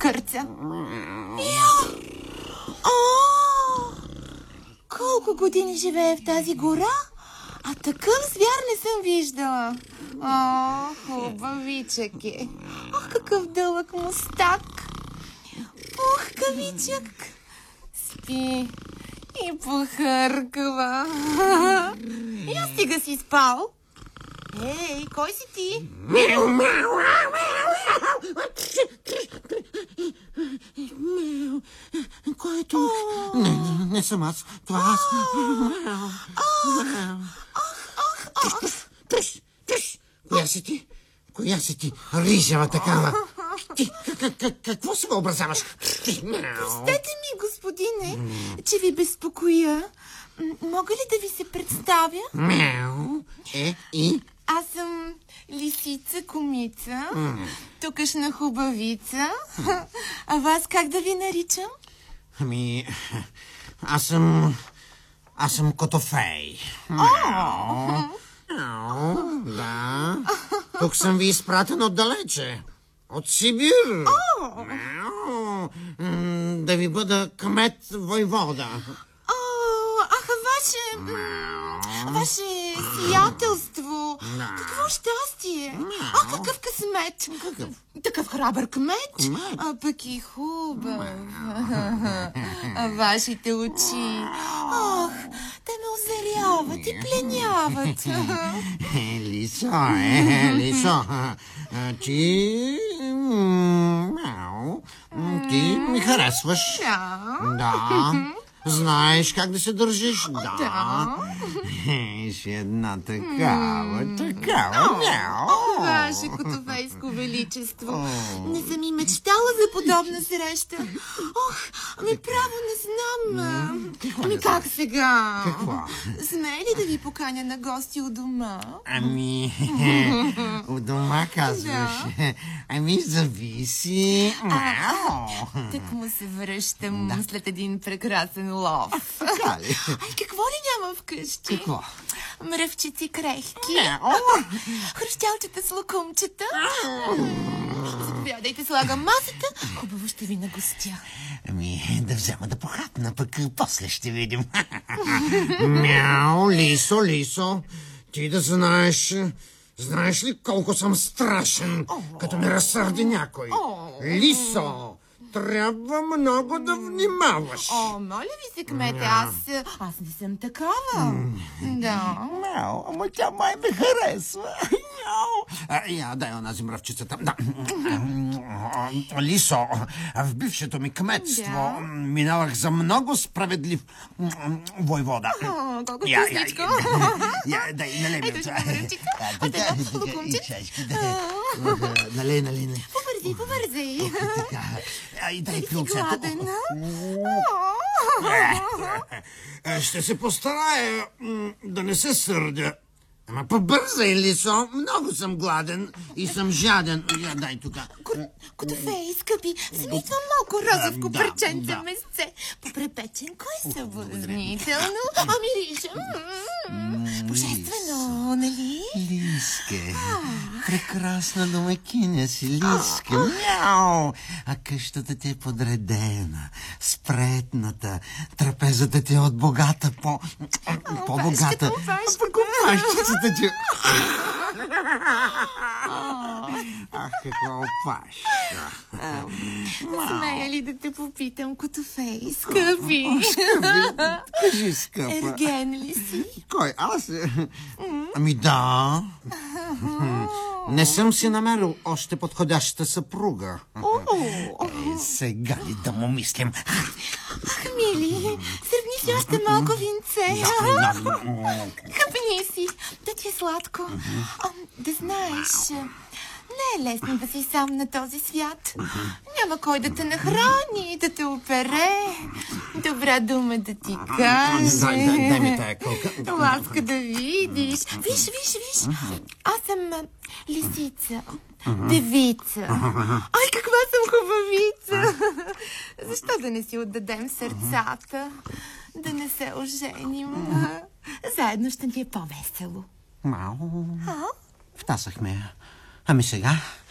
кърца. Колко години живее в тази гора? А такъв звяр не съм виждала. Хубавичък е. Какъв дълъг мустак. Пухкавичък. Спи и похърква. Я стига си спал. Ей, кой си ти? Кой е тук? Не съм аз. Това аз. Коя си ти? Коя си ти? Рижава такава. Ти, какво се въобразяваш? Простете ми, господине, че ви безпокоя. Мога ли да ви се представя? Мяу. И? Аз съм лисица-комица, тукашна хубавица. А вас как да ви наричам? Ами, аз съм Котофей. Да. Тук съм ви изпратен отдалече. От Сибир. Да ви бъда кмет войвода. Ваше сиятелство! Какво щастие! Какъв късмет! Такъв храбър кмет, а пък и хубав. Вашите очи, те ме озаряват и пленяват. Лисо, ти ми харесваш. Да. Знаеш как да се държиш? Да. Еш една такава. Ваше Котофейско величество. Не съм и мечтала за подобна среща. Право не знам. Как сега? Какво? Смея ли да ви поканя на гости у дома? У дома казваш? Зависи. Так му се връщам след един прекрасен лов. Така ли? Какво ли няма вкъщи? Какво? Мръвчици крехки. Хрущялчета с лукумчета. Заповядайте, слагам масата. Хубаво ще ви нагостя. Да взема да похапна, пък после ще видим. Мяу, Лисо, ти да знаеш... Знаеш ли колко съм страшен, като ме разсърди някой? Лисо, трябва много да внимаваш. Моля ви се, кмете, аз не съм такава. Да. Ама тя май ме харесва. Дай онази мръвчицата. Лисо, в бившето ми кметство минавах за много справедлив войвода. Колко вкусничко. Дай, налей ми. Ето ще мръвчица. От едно лукумче. Налей. Побързай. Дай крилцето. Ще се постарая да не се сърдя. Ама побързай, Лисо, много съм гладен и съм жаден. Дай тук. Котофей, скъпи, смитвам малко розовко парченце месце. Попрепечен, кой съблазнително. Мирише. Божествено, нали? Лиске, прекрасна домакиня си, Лиске. Мяу! А къщата ти е подредена, спретната, трапезата ти е от богата, по-богата. Опашчицата ти... Каква опашка. Смея ли да те попитам, Котофей, скъпи? Кажи, скъпа. Ерген ли си? Кой? Аз? Да. Не съм си намерил още подходяща съпруга. Сега ли да му мислим? Мили, сърбни си още малко винце. Хъпни си, да ти е сладко. Да знаеш, не е лесно да си сам на този свят. Няма кой да те нахрани, да те опере, добра дума да ти каже. Дай ми тая колка. Ласка да видиш. Виж. Аз съм лисица, девица. Ай, каква съм хубавица. Защо да не си отдадем сърцата? Да не се оженим? Заедно ще ни е по-весело. Втасахме. Ами сега...